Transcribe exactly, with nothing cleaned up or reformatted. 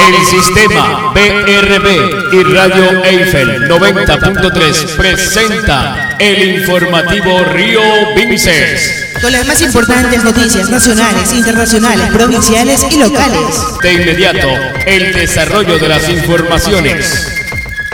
El sistema B R B y Radio Eiffel noventa punto tres presenta el informativo Río Vinces. Con las más importantes noticias nacionales, internacionales, provinciales y locales. De inmediato, el desarrollo de las informaciones.